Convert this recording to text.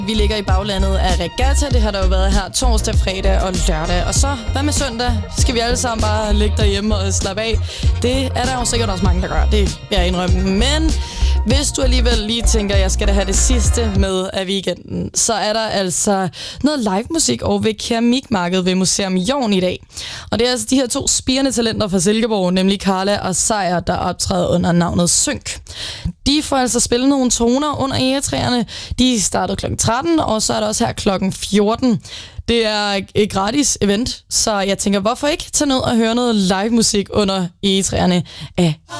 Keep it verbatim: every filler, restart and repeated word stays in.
Vi ligger i baglandet af Regatta. Det har der jo været her torsdag, fredag og lørdag. Og så, hvad med søndag? Skal vi alle sammen bare ligge derhjemme og slappe af? Det er der jo sikkert også mange, der gør. Det vil jeg indrømme. Men hvis du alligevel lige tænker, at jeg skal da have det sidste med af weekenden, så er der altså noget live musik over ved Keramikmarkedet ved Museum Jorn i dag. Og det er altså de her to spirende talenter fra Silkeborg, nemlig Carla og Sejer, der optræder under navnet Synk. De får altså spillet nogle toner under egetræerne. De startede klokken tretten, og så er der også her klokken fjorten. Det er et gratis event, så jeg tænker, hvorfor ikke tage ned og høre noget live musik under egetræerne af